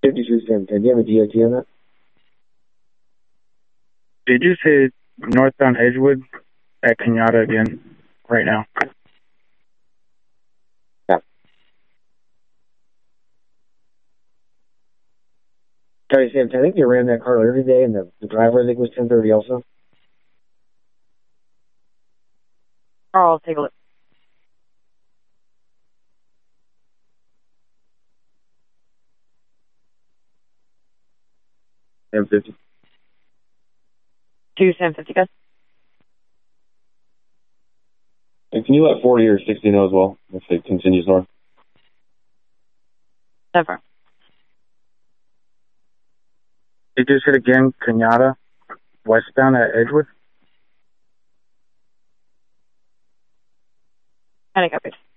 52 Sam 10. Do you have a DOT on that? Did you say northbound Edgewood at Kenyatta again right now? Yeah. Sorry, Sam 10. I think you ran that car earlier today, and the driver, I think, was 10:30 also. I'll take a look. Sam 50. 2 Sam 50, guys. And can you let 40 or 60 know as well if it continues north? Never. Did you say again Kenyatta westbound at Edgewood? Kind of copied.